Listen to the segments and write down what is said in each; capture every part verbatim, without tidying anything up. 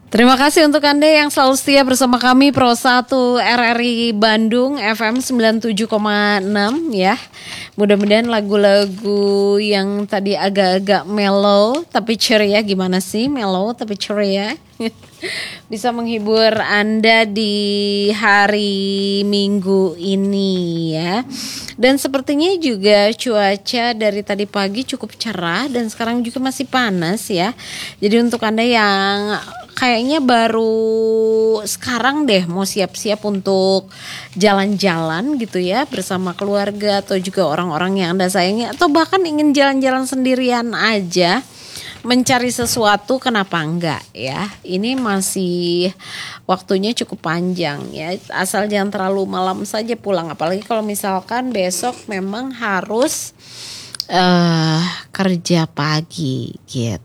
Terima kasih untuk Anda yang selalu setia bersama kami Pro satu R R I Bandung F M sembilan puluh tujuh koma enam ya. Mudah-mudahan lagu-lagu yang tadi agak-agak mellow tapi ceria, gimana sih mellow tapi ceria bisa menghibur Anda di hari Minggu ini ya. Dan sepertinya juga cuaca dari tadi pagi cukup cerah dan sekarang juga masih panas ya. Jadi untuk Anda yang kayaknya baru sekarang deh mau siap-siap untuk jalan-jalan gitu ya bersama keluarga atau juga orang-orang yang Anda sayangi, atau bahkan ingin jalan-jalan sendirian aja mencari sesuatu, kenapa enggak ya. Ini masih waktunya cukup panjang ya, asal jangan terlalu malam saja pulang, apalagi kalau misalkan besok memang harus uh, kerja pagi gitu.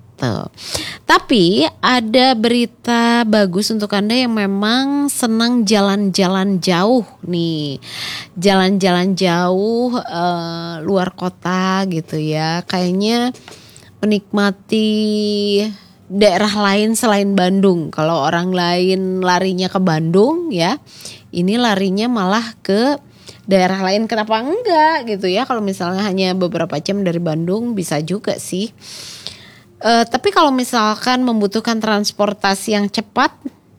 Tapi ada berita bagus untuk Anda yang memang senang jalan-jalan jauh nih, jalan-jalan jauh uh, luar kota gitu ya, kayaknya menikmati daerah lain selain Bandung. Kalau orang lain larinya ke Bandung ya, ini larinya malah ke daerah lain. Kenapa enggak gitu ya, kalau misalnya hanya beberapa jam dari Bandung bisa juga sih. Uh, tapi kalau misalkan membutuhkan transportasi yang cepat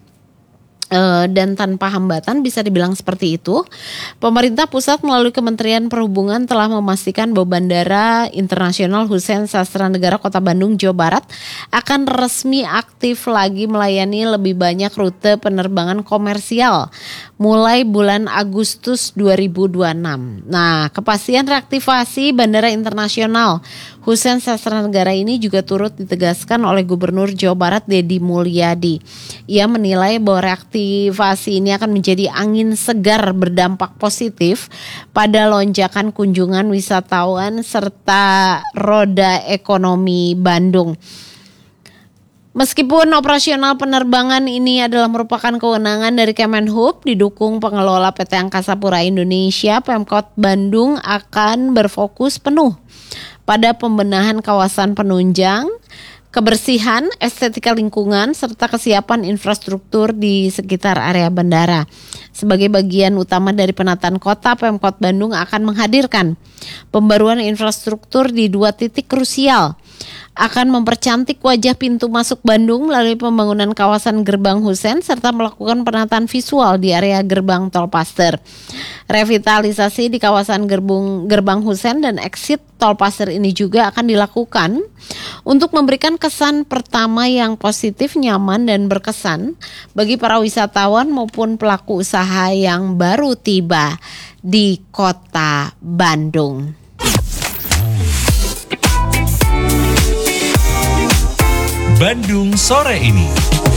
uh, dan tanpa hambatan, bisa dibilang seperti itu. Pemerintah pusat melalui Kementerian Perhubungan telah memastikan bahwa Bandara Internasional Hussein Sastranegara Kota Bandung, Jawa Barat akan resmi aktif lagi melayani lebih banyak rute penerbangan komersial mulai bulan Agustus dua ribu dua puluh enam. Nah, kepastian reaktivasi Bandara Internasional Hussein Sastranegara ini juga turut ditegaskan oleh Gubernur Jawa Barat Deddy Mulyadi. Ia menilai bahwa reaktivasi ini akan menjadi angin segar berdampak positif pada lonjakan kunjungan wisatawan serta roda ekonomi Bandung. Meskipun operasional penerbangan ini adalah merupakan kewenangan dari Kemenhub, didukung pengelola P T Angkasa Pura Indonesia, Pemkot Bandung akan berfokus penuh pada pembenahan kawasan penunjang, kebersihan, estetika lingkungan, serta kesiapan infrastruktur di sekitar area bandara. Sebagai bagian utama dari penataan kota, Pemkot Bandung akan menghadirkan pembaruan infrastruktur di dua titik krusial. Akan mempercantik wajah pintu masuk Bandung melalui pembangunan kawasan Gerbang Hussein serta melakukan penataan visual di area Gerbang Tolpaster. Revitalisasi di kawasan Gerbang, Gerbang Hussein dan exit Tolpaster ini juga akan dilakukan untuk memberikan kesan pertama yang positif, nyaman, dan berkesan bagi para wisatawan maupun pelaku usaha yang baru tiba di kota Bandung. Bandung sore ini.